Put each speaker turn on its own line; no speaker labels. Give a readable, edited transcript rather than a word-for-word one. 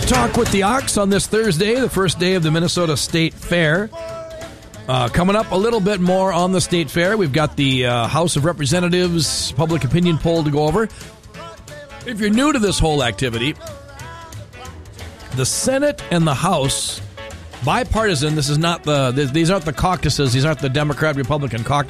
Talk with the Ox on this Thursday, the first day of the Minnesota State Fair. Coming up a little bit more on the State Fair. We've got the House of Representatives public opinion poll to go over. If you're new to this whole activity, the Senate and the House, bipartisan, this is not these aren't the caucuses, these aren't the Democrat-Republican caucus.